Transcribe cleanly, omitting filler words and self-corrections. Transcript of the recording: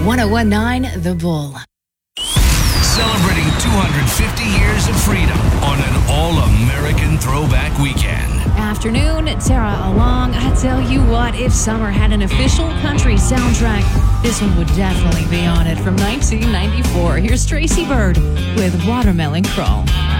1019 The Bull. Celebrating 250 years of freedom on an all-American throwback weekend. Afternoon, Tara along. I tell you what, if summer had an official country soundtrack, this one would definitely be on it. From 1994, here's Tracy Byrd with Watermelon Crawl.